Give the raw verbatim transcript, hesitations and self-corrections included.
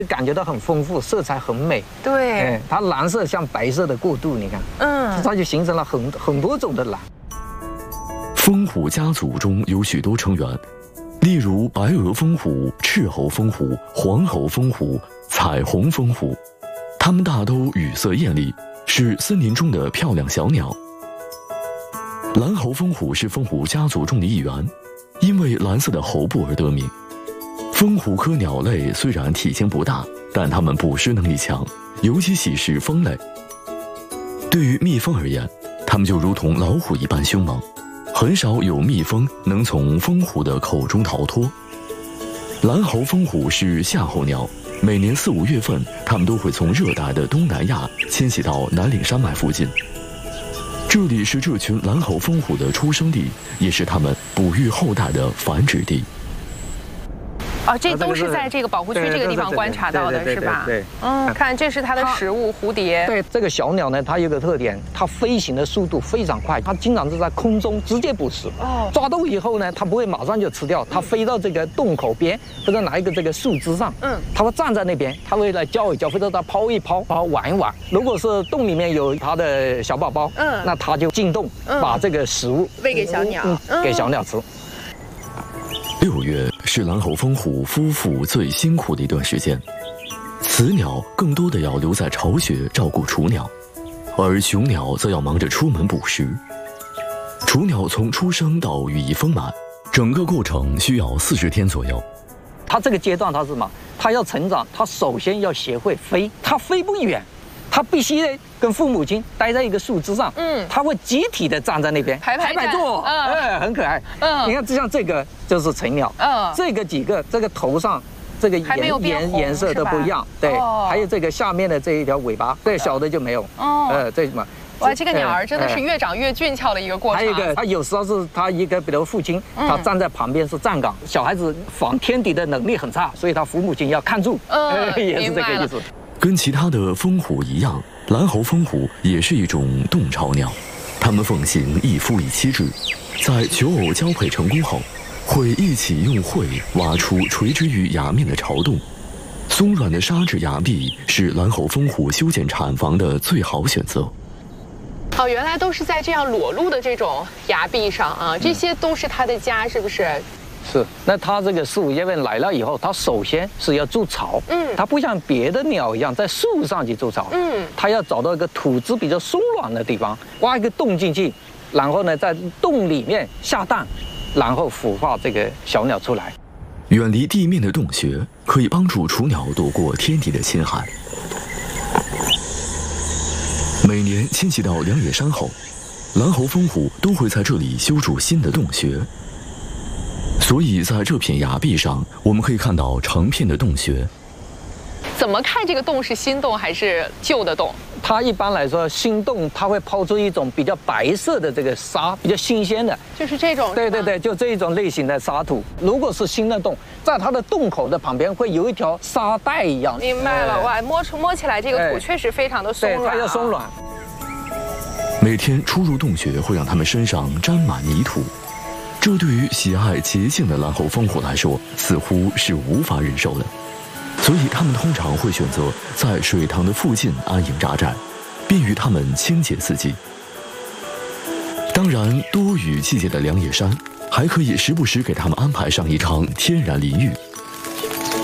感觉到很丰富，色彩很美。 对， 哎，它蓝色像白色的过渡，你看， 嗯， 它就形成了很很多种的蓝。 蜂虎家族中有许多成员，例如白额蜂虎、赤喉蜂虎、黄喉蜂虎、彩虹蜂虎，它们大都羽色艳丽，是森林中的漂亮小鸟。蓝喉蜂虎是蜂虎家族中的一员，因为蓝色的喉部而得名。蜂虎科鸟类虽然体型不大，但它们捕食能力强，尤其喜食蜂类。对于蜜蜂而言，它们就如同老虎一般凶猛，很少有蜜蜂能从蜂虎的口中逃脱。蓝喉蜂虎是夏候鸟，每年四五月份，它们都会从热带的东南亚迁徙到南岭山脉附近。这里是这群蓝喉蜂虎的出生地，也是它们哺育后代的繁殖地。 哦，这都是在这个保护区这个地方观察到的，是吧？ 对。 嗯，看这是它的食物，蝴蝶。 对，这个小鸟呢，它有个特点，它飞行的速度非常快，它经常是在空中直接捕食。哦。抓到以后呢，它不会马上就吃掉，它飞到这个洞口边，或者拿一个这个树枝上，嗯，它会站在那边，它会来叫一叫，或者它抛一抛，然后玩一玩。如果是洞里面有它的小宝宝，嗯，那它就进洞，把这个食物喂给小鸟， 给小鸟吃。 六月是蓝喉蜂虎夫妇最辛苦的一段时间，雌鸟更多的要留在巢穴照顾雏鸟，而雄鸟则要忙着出门捕食。雏鸟从出生到羽翼丰满，整个过程需要四十天左右。 它这个阶段它是什么？它要成长，它首先要学会飞，它飞不远。它必须跟父母亲待在一个树枝上，嗯，它会集体的站在那边排排排坐，哎，很可爱，嗯，你看，就像这个就是成鸟，嗯，这个几个这个头上这个颜颜颜色都不一样，对，还有这个下面的这一条尾巴，这小的就没有，哦，呃，这什么？ 哇，这个鸟儿真的是越长越俊俏的一个过程。 还有一个，它有时候是它一个，比如父亲，他站在旁边是站岗，小孩子防天敌的能力很差，所以他父母亲要看住，嗯，也是这个意思。 跟其他的蜂虎一样，蓝喉蜂虎也是一种洞巢鸟，它们奉行一夫一妻制，在求偶交配成功后，会一起用喙挖出垂直于崖面的巢洞。松软的沙质崖壁是蓝喉蜂虎修建产房的最好选择。 哦，原来都是在这样裸露的这种崖壁上啊，这些都是它的家，是不是？ 是，那它这个四五月份来了以后，它首先是要筑巢，嗯，它不像别的鸟一样在树上去筑巢，嗯，它要找到一个土质比较松软的地方，挖一个洞进去，然后呢，在洞里面下蛋，然后孵化这个小鸟出来。 远离地面的洞穴可以帮助雏鸟躲过天敌的侵害。每年迁徙到良野山后，蓝喉蜂虎都会在这里修筑新的洞穴。所以在这片崖壁上，我们可以看到成片的洞穴。 怎么看这个洞是新洞还是旧的洞？ 它一般来说，新洞它会抛出一种比较白色的这个沙，比较新鲜的， 就是这种。 对对对，就这一种类型的沙土。如果是新的洞，在它的洞口的旁边会有一条沙带一样。 明白了，哇，摸出摸起来这个土确实非常的松软， 对，它要松软。 每天出入洞穴会让它们身上沾满泥土。这对于喜爱洁净的蓝喉蜂虎来说，似乎是无法忍受的，所以它们通常会选择在水塘的附近安营扎寨，便于它们清洁四季。当然，多雨季节的良野山还可以时不时给它们安排上一场天然淋浴。